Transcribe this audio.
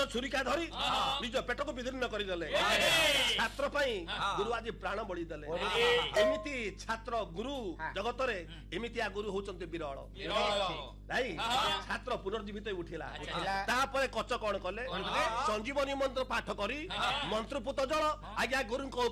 ଛୁରିକା ଧରି ନିଜ ପେଟକୁ ବିଦୀର୍ଣ୍ଣ କରିଦେଲେ। ଛାତ୍ର ପାଇଁ ଗୁରୁ ଆଜି ପ୍ରାଣ ବଳି ଦେଲେ। ଏମିତି ଛାତ୍ର ଗୁରୁ ଜଗତରେ ଏମିତିଆ ଗୁରୁ ହଉଛନ୍ତି ବିରଳ। ନାଇଁ ଛାତ୍ର ପୁନର୍ଜୀବିତ ଉଠିଲା। ତାପରେ କଚ କଣ କଲେ? ସଞ୍ଜୀବନୀ ମନ୍ତ୍ର ପାଠ କରି ମନ୍ତ୍ରପୁତ ଜଳ ଆଜ୍ଞା ଗୁରୁଙ୍କ